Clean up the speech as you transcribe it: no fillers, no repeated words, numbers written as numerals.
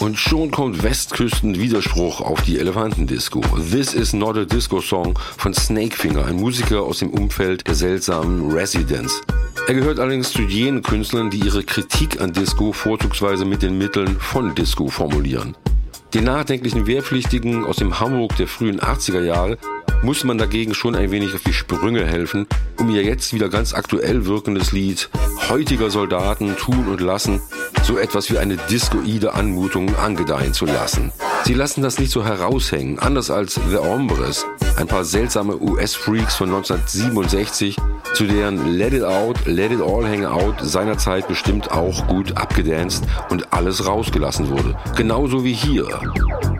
Und schon kommt Westküsten-Widerspruch auf die Elefantendisco. This is not a Disco Song von Snakefinger, ein Musiker aus dem Umfeld der seltsamen Residents. Er gehört allerdings zu jenen Künstlern, die ihre Kritik an Disco vorzugsweise mit den Mitteln von Disco formulieren. Den nachdenklichen Wehrpflichtigen aus dem Hamburg der frühen 80er Jahre muss man dagegen schon ein wenig auf die Sprünge helfen, um ihr jetzt wieder ganz aktuell wirkendes Lied heutiger Soldaten tun und lassen, so etwas wie eine discoide Anmutung angedeihen zu lassen. Sie lassen das nicht so heraushängen, anders als The Hombres, ein paar seltsame US-Freaks von 1967, zu deren Let It Out, Let It All Hang Out seinerzeit bestimmt auch gut abgedanced und alles rausgelassen wurde. Genauso wie hier.